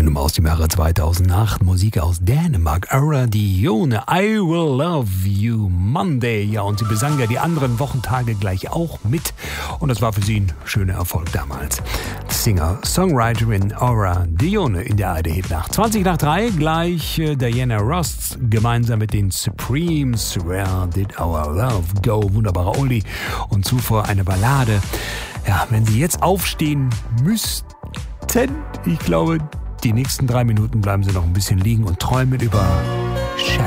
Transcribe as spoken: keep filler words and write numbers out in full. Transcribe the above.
Nummer aus dem Jahre zweitausendacht, Musik aus Dänemark, Aura Dione, I Will Love You Monday. Ja, und sie besang ja die anderen Wochentage gleich auch mit. Und das war für sie ein schöner Erfolg damals. Singer-Songwriterin Aura Dione in der A R D-Hitnacht. zwanzig nach drei, gleich äh, Diana Ross gemeinsam mit den Supremes. Where Did Our Love Go? Wunderbarer Oldie. Und zuvor eine Ballade. Ja, wenn Sie jetzt aufstehen müssten, ich glaube, die nächsten drei Minuten bleiben Sie noch ein bisschen liegen und träumen über Sharon.